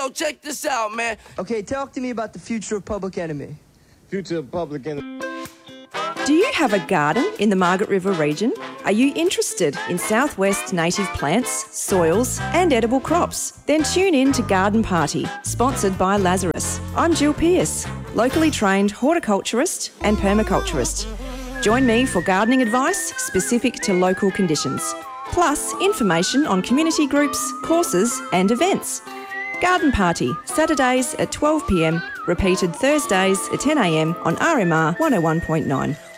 yo, check this out, man. Okay, talk to me about the future of Public Enemy. Future of Public Enemy. Do you have a garden in the Margaret River region? Are you interested in Southwest native plants, soils and edible crops? Then tune in to Garden Party, sponsored by Lazarus. I'm Jill Pearce, locally trained horticulturist and permaculturist. Join me for gardening advice specific to local conditions, plus information on community groups, courses and events. Garden Party, Saturdays at 12 p.m, repeated Thursdays at 10 a.m on RMR 101.9.